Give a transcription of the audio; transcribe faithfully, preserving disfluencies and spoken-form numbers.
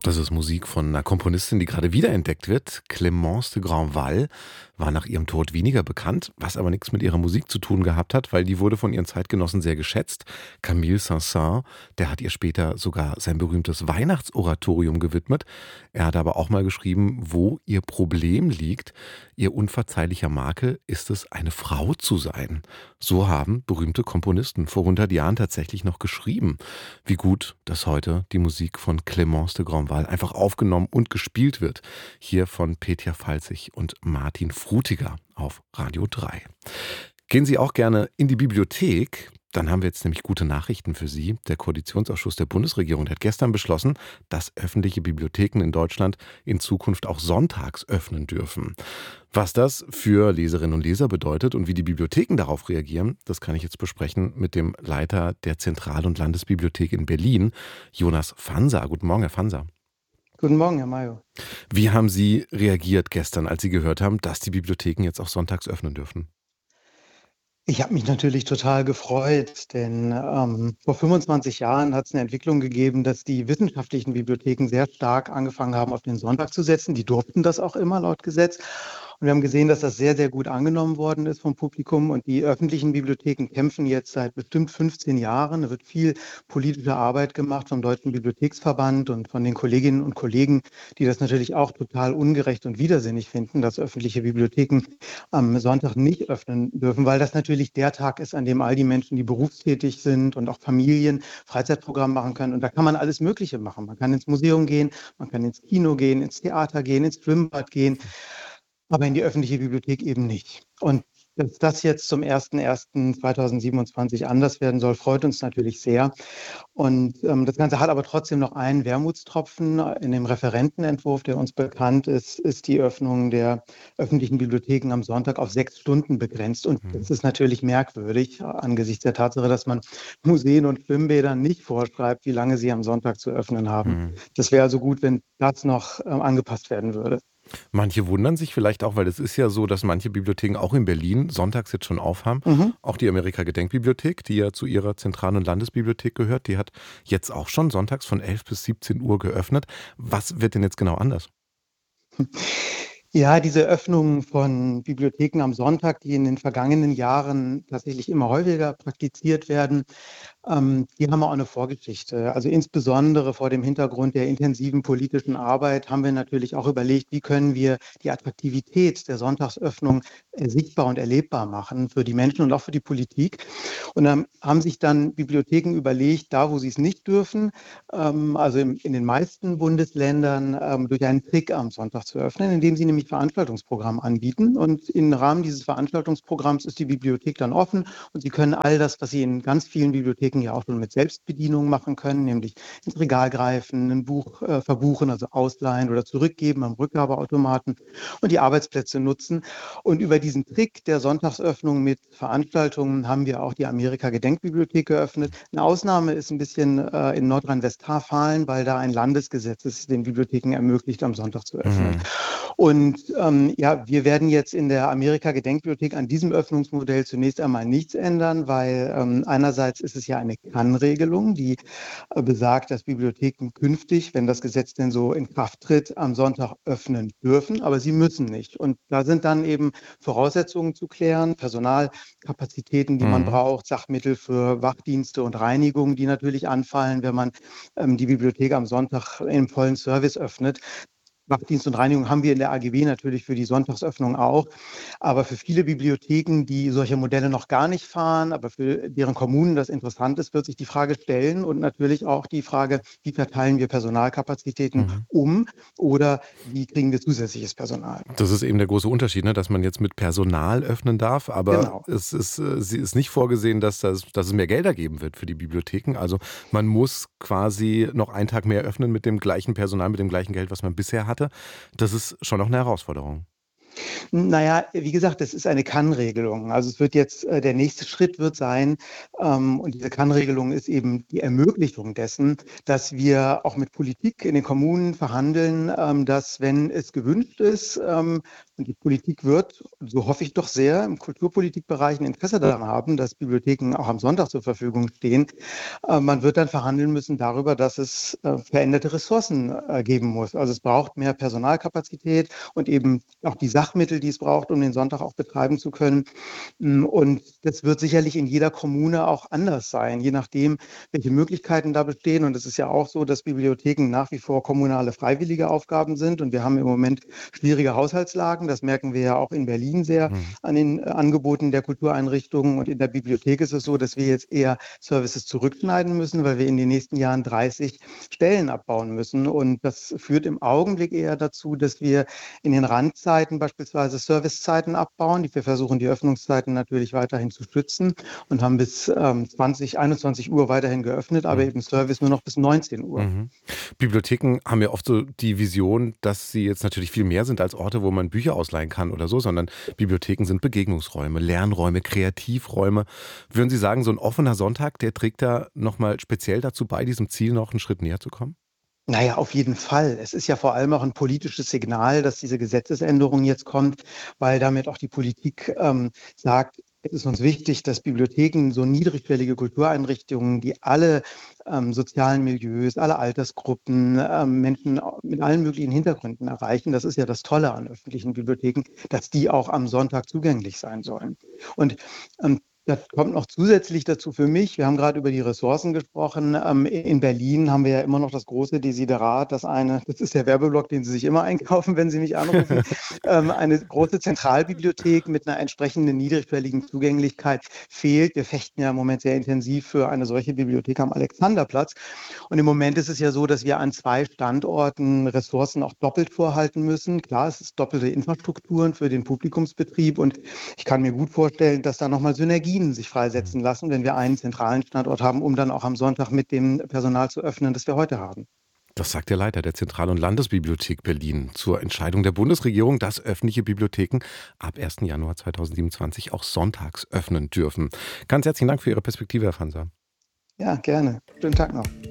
Das ist Musik von einer Komponistin, die gerade wiederentdeckt wird. Clémence de Grandval war nach ihrem Tod weniger bekannt, was aber nichts mit ihrer Musik zu tun gehabt hat, weil die wurde von ihren Zeitgenossen sehr geschätzt. Camille Saint-Saëns, der hat ihr später sogar sein berühmtes Weihnachtsoratorium gewidmet. Er hat aber auch mal geschrieben, wo ihr Problem liegt. Ihr unverzeihlicher Makel ist es, eine Frau zu sein. So haben berühmte Komponisten vor hundert Jahren tatsächlich noch geschrieben. Wie gut, dass heute die Musik von Clémence de Grandval einfach aufgenommen und gespielt wird. Hier von Petja Falzig und Martin Frutiger auf Radio drei. Gehen Sie auch gerne in die Bibliothek? Dann haben wir jetzt nämlich gute Nachrichten für Sie. Der Koalitionsausschuss der Bundesregierung hat gestern beschlossen, dass öffentliche Bibliotheken in Deutschland in Zukunft auch sonntags öffnen dürfen. Was das für Leserinnen und Leser bedeutet und wie die Bibliotheken darauf reagieren, das kann ich jetzt besprechen mit dem Leiter der Zentral- und Landesbibliothek in Berlin, Jonas Fanser. Guten Morgen, Herr Fanser. Guten Morgen, Herr Mayo. Wie haben Sie reagiert gestern, als Sie gehört haben, dass die Bibliotheken jetzt auch sonntags öffnen dürfen? Ich habe mich natürlich total gefreut, denn ähm, vor fünfundzwanzig Jahren hat es eine Entwicklung gegeben, dass die wissenschaftlichen Bibliotheken sehr stark angefangen haben, auf den Sonntag zu setzen. Die durften das auch immer laut Gesetz. Und wir haben gesehen, dass das sehr, sehr gut angenommen worden ist vom Publikum. Und die öffentlichen Bibliotheken kämpfen jetzt seit bestimmt fünfzehn Jahren. Da wird viel politische Arbeit gemacht vom Deutschen Bibliotheksverband und von den Kolleginnen und Kollegen, die das natürlich auch total ungerecht und widersinnig finden, dass öffentliche Bibliotheken am Sonntag nicht öffnen dürfen, weil das natürlich der Tag ist, an dem all die Menschen, die berufstätig sind und auch Familien Freizeitprogramm machen können. Und da kann man alles Mögliche machen. Man kann ins Museum gehen, man kann ins Kino gehen, ins Theater gehen, ins Schwimmbad gehen, aber in die öffentliche Bibliothek eben nicht. Und dass das jetzt zum ersten ersten zweitausendsiebenundzwanzig anders werden soll, freut uns natürlich sehr. Und ähm, das Ganze hat aber trotzdem noch einen Wermutstropfen. In dem Referentenentwurf, der uns bekannt ist, ist die Öffnung der öffentlichen Bibliotheken am Sonntag auf sechs Stunden begrenzt. Und Mhm. das ist natürlich merkwürdig angesichts der Tatsache, dass man Museen und Schwimmbädern nicht vorschreibt, wie lange sie am Sonntag zu öffnen haben. Mhm. Das wäre also gut, wenn das noch ähm, angepasst werden würde. Manche wundern sich vielleicht auch, weil es ist ja so, dass manche Bibliotheken auch in Berlin sonntags jetzt schon aufhaben. Mhm. Auch die Amerika-Gedenkbibliothek, die ja zu ihrer Zentral- und Landesbibliothek gehört, die hat jetzt auch schon sonntags von elf bis siebzehn Uhr geöffnet. Was wird denn jetzt genau anders? Ja, diese Öffnung von Bibliotheken am Sonntag, die in den vergangenen Jahren tatsächlich immer häufiger praktiziert werden, ähm, die haben auch eine Vorgeschichte. Also insbesondere vor dem Hintergrund der intensiven politischen Arbeit haben wir natürlich auch überlegt, wie können wir die Attraktivität der Sonntagsöffnung äh, sichtbar und erlebbar machen für die Menschen und auch für die Politik. Und dann haben sich dann Bibliotheken überlegt, da wo sie es nicht dürfen, ähm, also im, in den meisten Bundesländern ähm, durch einen Trick am Sonntag zu öffnen, indem sie nämlich Veranstaltungsprogramm anbieten. Und im Rahmen dieses Veranstaltungsprogramms ist die Bibliothek dann offen und Sie können all das, was Sie in ganz vielen Bibliotheken ja auch schon mit Selbstbedienung machen können, nämlich ins Regal greifen, ein Buch äh, verbuchen, also ausleihen oder zurückgeben am Rückgabeautomaten und die Arbeitsplätze nutzen. Und über diesen Trick der Sonntagsöffnung mit Veranstaltungen haben wir auch die Amerika-Gedenkbibliothek geöffnet. Eine Ausnahme ist ein bisschen äh, in Nordrhein-Westfalen, weil da ein Landesgesetz ist, den Bibliotheken ermöglicht, am Sonntag zu öffnen. Mhm. Und ähm, ja, wir werden jetzt in der Amerika-Gedenkbibliothek an diesem Öffnungsmodell zunächst einmal nichts ändern, weil ähm, einerseits ist es ja eine Kann-Regelung, die äh, besagt, dass Bibliotheken künftig, wenn das Gesetz denn so in Kraft tritt, am Sonntag öffnen dürfen, aber sie müssen nicht. Und da sind dann eben Voraussetzungen zu klären, Personalkapazitäten, die man Mhm. braucht, Sachmittel für Wachdienste und Reinigung, die natürlich anfallen, wenn man ähm, die Bibliothek am Sonntag im vollen Service öffnet. Wachdienst und Reinigung haben wir in der A G B natürlich für die Sonntagsöffnung auch. Aber für viele Bibliotheken, die solche Modelle noch gar nicht fahren, aber für deren Kommunen das interessant ist, wird sich die Frage stellen und natürlich auch die Frage, wie verteilen wir Personalkapazitäten Mhm. um oder wie kriegen wir zusätzliches Personal? Das ist eben der große Unterschied, ne? Dass man jetzt mit Personal öffnen darf, aber Genau. es ist, äh, sie ist nicht vorgesehen, dass, das, dass es mehr Gelder geben wird für die Bibliotheken. Also man muss quasi noch einen Tag mehr öffnen mit dem gleichen Personal, mit dem gleichen Geld, was man bisher hatte. Das ist schon noch eine Herausforderung. Naja, wie gesagt, das ist eine Kann-Regelung. Also es wird jetzt, äh, der nächste Schritt wird sein, ähm, und diese Kann-Regelung ist eben die Ermöglichung dessen, dass wir auch mit Politik in den Kommunen verhandeln, ähm, dass, wenn es gewünscht ist, ähm, Und die Politik wird, so hoffe ich doch sehr, im Kulturpolitikbereich ein Interesse daran haben, dass Bibliotheken auch am Sonntag zur Verfügung stehen. Äh, Man wird dann verhandeln müssen darüber, dass es äh, veränderte Ressourcen äh, geben muss. Also es braucht mehr Personalkapazität und eben auch die Sachmittel, die es braucht, um den Sonntag auch betreiben zu können. Mm, Und das wird sicherlich in jeder Kommune auch anders sein, je nachdem, welche Möglichkeiten da bestehen. Und es ist ja auch so, dass Bibliotheken nach wie vor kommunale freiwillige Aufgaben sind. Und wir haben im Moment schwierige Haushaltslagen. Das merken wir ja auch in Berlin sehr Mhm. an den äh, Angeboten der Kultureinrichtungen. Und in der Bibliothek ist es so, dass wir jetzt eher Services zurückschneiden müssen, weil wir in den nächsten Jahren dreißig Stellen abbauen müssen. Und das führt im Augenblick eher dazu, dass wir in den Randzeiten beispielsweise Servicezeiten abbauen. Wir versuchen die Öffnungszeiten natürlich weiterhin zu schützen und haben bis ähm, zwanzig, einundzwanzig Uhr weiterhin geöffnet, aber Mhm. eben Service nur noch bis neunzehn Uhr. Mhm. Bibliotheken haben ja oft so die Vision, dass sie jetzt natürlich viel mehr sind als Orte, wo man Bücher ausleihen kann oder so, sondern Bibliotheken sind Begegnungsräume, Lernräume, Kreativräume. Würden Sie sagen, so ein offener Sonntag, der trägt da nochmal speziell dazu bei, diesem Ziel noch einen Schritt näher zu kommen? Naja, auf jeden Fall. Es ist ja vor allem auch ein politisches Signal, dass diese Gesetzesänderung jetzt kommt, weil damit auch die Politik ähm, sagt, es ist uns wichtig, dass Bibliotheken, so niedrigschwellige Kultureinrichtungen, die alle ähm, sozialen Milieus, alle Altersgruppen, ähm, Menschen mit allen möglichen Hintergründen erreichen. Das ist ja das Tolle an öffentlichen Bibliotheken, dass die auch am Sonntag zugänglich sein sollen. Und ähm, das kommt noch zusätzlich dazu für mich. Wir haben gerade über die Ressourcen gesprochen. Ähm, in Berlin haben wir ja immer noch das große Desiderat, das eine, das ist der Werbeblock, den Sie sich immer einkaufen, wenn Sie mich anrufen, ähm, eine große Zentralbibliothek mit einer entsprechenden niedrigschwelligen Zugänglichkeit fehlt. Wir fechten ja im Moment sehr intensiv für eine solche Bibliothek am Alexanderplatz. Und im Moment ist es ja so, dass wir an zwei Standorten Ressourcen auch doppelt vorhalten müssen. Klar, es ist doppelte Infrastrukturen für den Publikumsbetrieb und ich kann mir gut vorstellen, dass da nochmal Synergien sich freisetzen lassen, wenn wir einen zentralen Standort haben, um dann auch am Sonntag mit dem Personal zu öffnen, das wir heute haben. Das sagt der Leiter der Zentral- und Landesbibliothek Berlin zur Entscheidung der Bundesregierung, dass öffentliche Bibliotheken ab ersten Januar zweitausendsiebenundzwanzig auch sonntags öffnen dürfen. Ganz herzlichen Dank für Ihre Perspektive, Herr Fanser. Ja, gerne. Schönen Tag noch.